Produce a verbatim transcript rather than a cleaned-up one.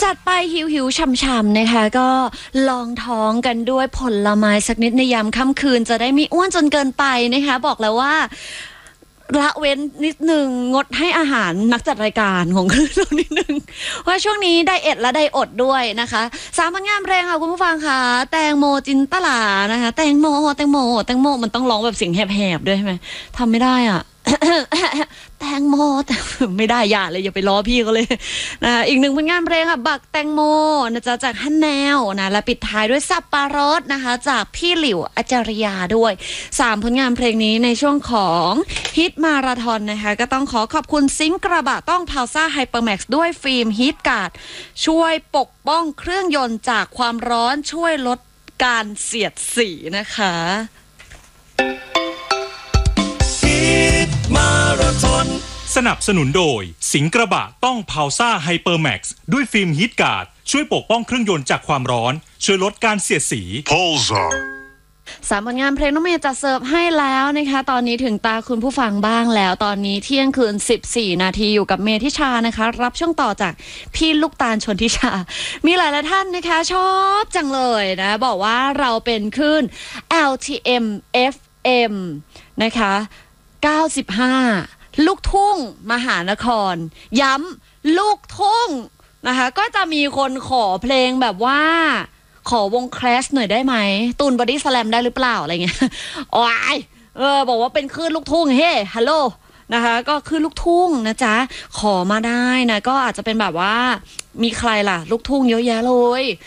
จัดไปหิวหิวช่ำๆนะคะก็ลองท้องกันด้วยผลไม้สักนิดในยามค่ำคืนจะได้ไม่อ้วนจนเกินไปนะคะบอกแล้วว่าละเว้นนิดนึงงดให้อาหารนักจัดรายการของคืนเรานิดนึงเพราะช่วงนี้ไดเอทและไดอดด้วยนะคะสามผลงานเพลงค่ะคุณผู้ฟังค่ะแตงโมจินตลานะคะแตงโมแตงโมแตงโมมันต้องร้องแบบเสียงแหบๆด้วยใช่ไหมทำไม่ได้อ่ะ แตงโมแต่ไม่ได้อย่าเลยอย่าไปล้อพี่เขาเลยนะอีกหนึ่งผลงานเพลงค่ะบักแตงโมนะจ๊ะจากฮันแนวนะและปิดท้ายด้วยสับปะรดนะคะจากพี่หลิวอาจารยาด้วยสามผลงานเพลงนี้ในช่วงของฮิตมาราธอนนะคะก็ต้องขอขอบคุณซิงค์กระบะต้องพาวซ่าไฮเปอร์แม็กซ์ด้วยฟิล์มฮีทการ์ดช่วยปกป้องเครื่องยนต์จากความร้อนช่วยลดการเสียดสีนะคะมาราธอนสนับสนุนโดยสิงห์กระบะต้องพาวซ่าไฮเปอร์แม็กซ์ด้วยฟิล์มฮีทการ์ดช่วยปกป้องเครื่องยนต์จากความร้อนช่วยลดการเสียดสี Pulsar สามผลงานเพลงน้องเมย์จะเสิร์ฟให้แล้วนะคะตอนนี้ถึงตาคุณผู้ฟังบ้างแล้วตอนนี้เที่ยงคืนสิบสี่นาทีอยู่กับเมย์ทิชานะคะรับช่วงต่อจากพี่ลูกตาลชนทิชามีหลายหลายท่านนะคะชอบจังเลยนะบอกว่าเราเป็นคลื่น แอล ที เอ็ม เอฟ เอ็ม นะคะเก้าสิบห้าลูกทุ่งมหานครย้ำลูกทุ่งนะคะก็จะมีคนขอเพลงแบบว่าขอวงแคลชหน่อยได้ไหมตูนบอดี้สแลมได้หรือเปล่าอะไรเงี้ยโอ้ยเออบอกว่าเป็นคลื่นลูกทุ่งเฮ้ฮัลโหลนะคะก็คลื่นลูกทุ่งนะจ๊ะขอมาได้นะก็อาจจะเป็นแบบว่ามีใครล่ะลูกทุ่งเยอะแยะเลย